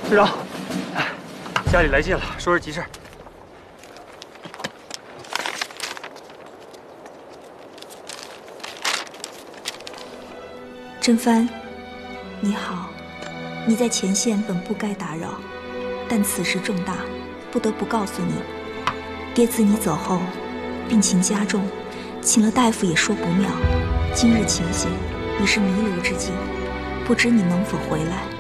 队长，家里来信了，说是急事。 甄帆，你好，你在前线本不该打扰，但此事重大，不得不告诉你，爹自你走后，病情加重，请了大夫也说不妙，今日情形已是弥留之际，不知你能否回来？